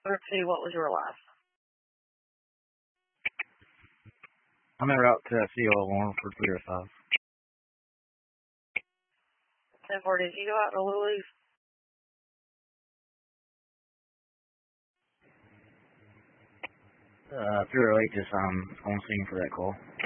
Let's see, what was your last? I'm en route to CO1 for 305. 10-4, did you go out to Lily's? Uh, 308 just on scene for that call.